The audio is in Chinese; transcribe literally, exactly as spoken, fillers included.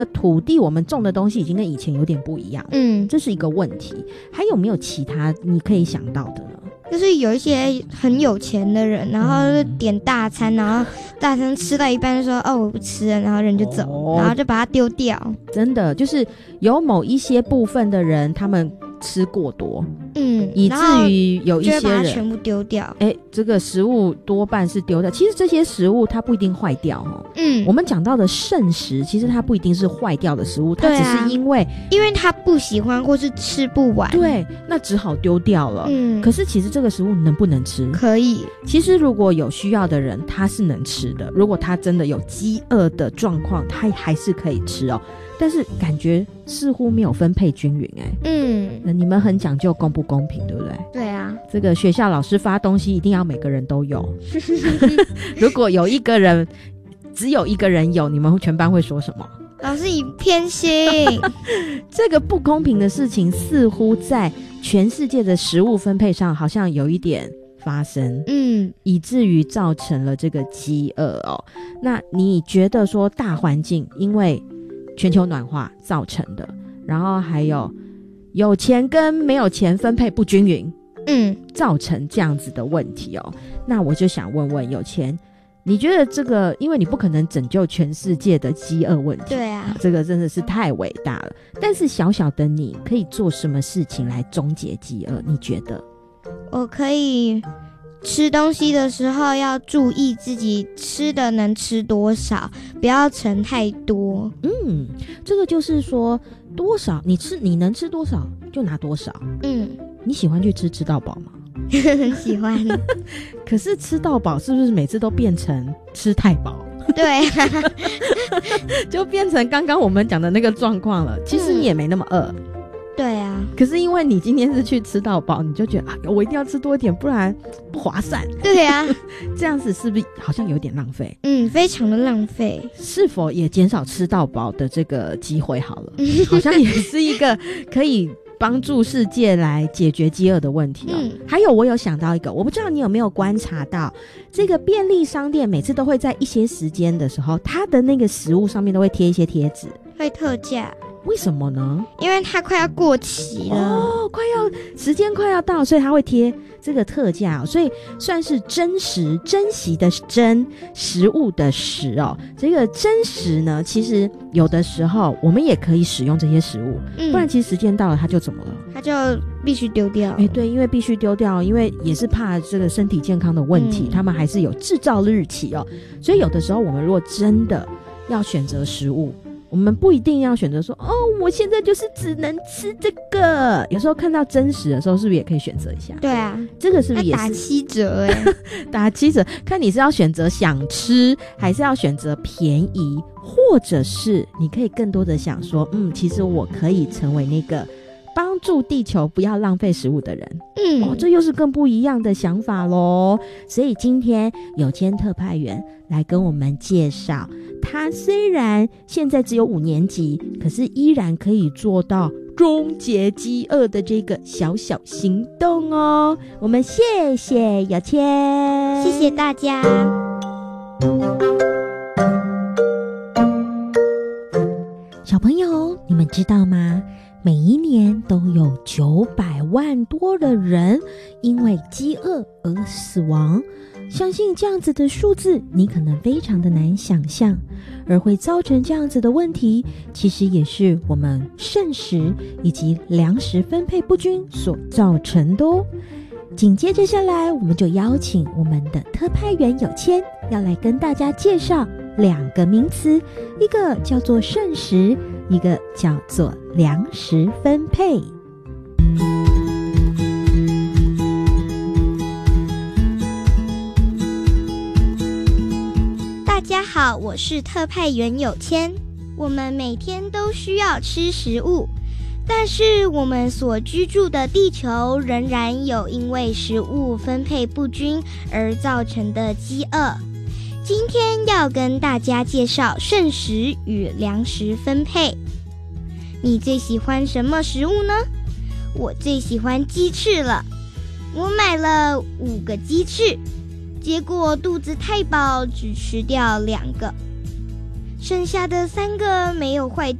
土地我们种的东西已经跟以前有点不一样， 嗯， 这是一个问题。还有没有其他你可以想到的呢？ 就是有一些很有钱的人，然后就点大餐，然后大餐吃到一半就说哦我不吃了，然后人就走，哦、然后就把它丢掉。 真的就是有某一些部分的人，他们吃过多， 嗯， 以至于有一些人就会把它全部丢掉。 哎，这个食物多半是丢掉。其实这些食物它不一定坏掉哦。 嗯， 我们讲到的剩食，其实它不一定是坏掉的食物，它只是因为、 啊、因为他不喜欢或是吃不完， 对，那只好丢掉了。嗯，可是其实这个食物能不能吃？ 可以。 其实如果有需要的人，他是能吃的。如果他真的有饥饿的状况，他还是可以吃哦。但是感觉似乎没有分配均匀哎、欸，嗯，那你们很讲究公不公平，对不对？ 对啊， 这个学校老师发东西一定要每个人都有，如果有一个人只有一个人有，你们全班会说什么？ 老师以偏心。 这个不公平的事情似乎在全世界的食物分配上好像有一点发生，嗯，以至于造成了这个饥饿哦。那你觉得说大环境因为全球暖化造成的，然后还有有钱跟没有钱分配不均匀，嗯，造成这样子的问题哦。那我就想问问有钱，你觉得这个，因为你不可能拯救全世界的饥饿问题， 对啊， 这个真的是太伟大了。但是小小的你可以做什么事情来终结饥饿？你觉得？ 我可以吃东西的时候要注意自己吃的能吃多少，不要盛太多。 嗯，这个就是说多少你吃你能吃多少就拿多少。嗯，你喜欢去吃吃到饱吗？ 很喜欢。 可是吃到饱是不是每次都变成吃太饱？ 对、啊、 就变成刚刚我们讲的那个状况了。其实你也没那么饿、嗯， 对啊， 可是因为你今天是去吃到饱，你就觉得啊，我一定要吃多一点，不然不划算。 对啊， 这样子是不是好像有点浪费？ 嗯，非常的浪费。 是否也减少吃到饱的这个机会好了？好像也是一个可以帮助世界来解决饥饿的问题哦。嗯、还有我有想到一个，我不知道你有没有观察到，这个便利商店每次都会在一些时间的时候，它的那个食物上面都会贴一些贴纸， 会特价。 为什么呢？ 因为它快要过期了哦，快要时间快要到，所以它会贴这个特价、哦，所以算是真实珍惜的真食物的食哦。这个真实呢，其实有的时候我们也可以使用这些食物，嗯、不然其实时间到了它就怎么了？ 它就必须丢掉。 哎，对，因为必须丢掉，因为也是怕这个身体健康的问题，嗯、他们还是有制造日期哦。所以有的时候我们如果真的要选择食物，我们不一定要选择说哦，我现在就是只能吃这个。有时候看到真实的时候，是不是也可以选择一下？ 对啊， 这个是不是也是打七折、欸？ 打七折，看你是要选择想吃，还是要选择便宜，或者是你可以更多的想说，嗯，其实我可以成为那个帮助地球不要浪费食物的人。嗯，哦，这又是更不一样的想法咯。所以今天有千特派员来跟我们介绍，他虽然现在只有五年级，可是依然可以做到终结饥饿的这个小小行动哦。我们谢谢有千， 谢谢大家。 小朋友，你们知道吗？每一年都有九百万多的人因为饥饿而死亡。相信这样子的数字你可能非常的难想象，而会造成这样子的问题，其实也是我们剩食以及粮食分配不均所造成的哦。紧接着下来，我们就邀请我们的特派员有千要来跟大家介绍两个名词，一个叫做剩食，一个叫做粮食分配。 大家好，我是特派员有千。我们每天都需要吃食物，但是我们所居住的地球仍然有因为食物分配不均而造成的饥饿。今天要跟大家介绍剩食与粮食分配。你最喜欢什么食物呢？我最喜欢鸡翅了。我买了五个鸡翅，结果肚子太饱，只吃掉两个。 剩下的三个没有坏